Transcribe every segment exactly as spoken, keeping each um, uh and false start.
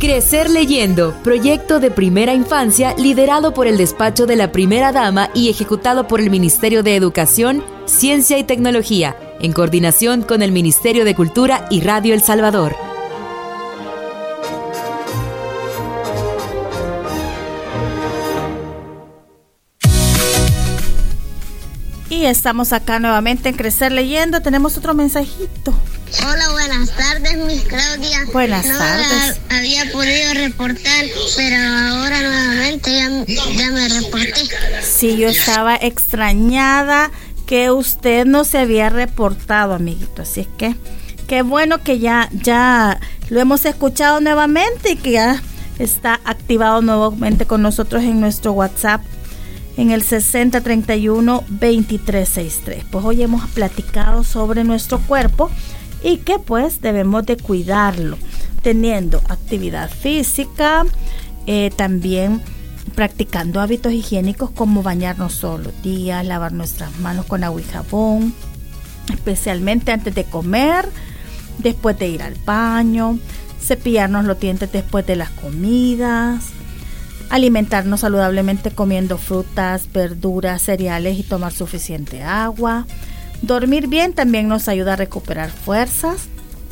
Crecer leyendo, proyecto de primera infancia liderado por el despacho de la primera dama y ejecutado por el Ministerio de Educación, Ciencia y Tecnología, en coordinación con el Ministerio de Cultura y Radio El Salvador. Y estamos acá nuevamente en Crecer Leyendo. Tenemos otro mensajito. Hola, buenas tardes, Miss Claudia. Buenas no tardes. No había podido reportar, pero ahora nuevamente ya, ya me reporté. Sí, yo estaba extrañada que usted no se había reportado, amiguito. Así es que qué bueno que ya, ya lo hemos escuchado nuevamente y que ya está activado nuevamente con nosotros en nuestro WhatsApp en el sesenta treinta y uno veintitrés sesenta y tres. Pues hoy hemos platicado sobre nuestro cuerpo y que pues debemos de cuidarlo teniendo actividad física, eh, también practicando hábitos higiénicos como bañarnos todos los días, lavar nuestras manos con agua y jabón, especialmente antes de comer, después de ir al baño, cepillarnos los dientes después de las comidas, alimentarnos saludablemente comiendo frutas, verduras, cereales y tomar suficiente agua. Dormir bien también nos ayuda a recuperar fuerzas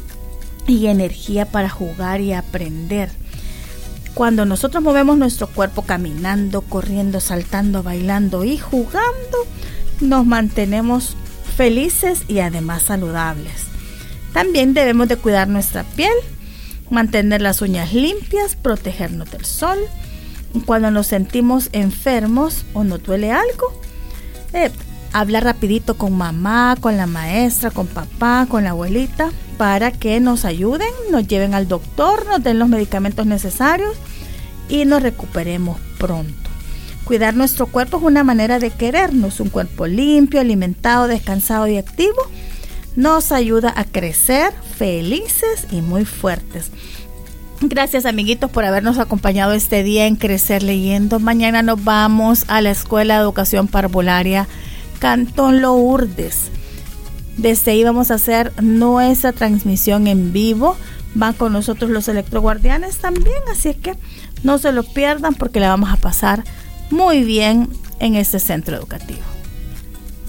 y energía para jugar y aprender. Cuando nosotros movemos nuestro cuerpo caminando, corriendo, saltando, bailando y jugando, nos mantenemos felices y además saludables. También debemos de cuidar nuestra piel, mantener las uñas limpias, protegernos del sol. Cuando nos sentimos enfermos o nos duele algo, eh, habla rapidito con mamá, con la maestra, con papá, con la abuelita, para que nos ayuden, nos lleven al doctor, nos den los medicamentos necesarios y nos recuperemos pronto. Cuidar nuestro cuerpo es una manera de querernos. Un cuerpo limpio, alimentado, descansado y activo nos ayuda a crecer felices y muy fuertes. Gracias, amiguitos, por habernos acompañado este día en Crecer Leyendo. Mañana nos vamos a la Escuela de Educación Parvularia Cantón Lourdes. Desde ahí vamos a hacer nuestra transmisión en vivo. Van con nosotros los electroguardianes también, así es que no se lo pierdan porque la vamos a pasar muy bien en este centro educativo.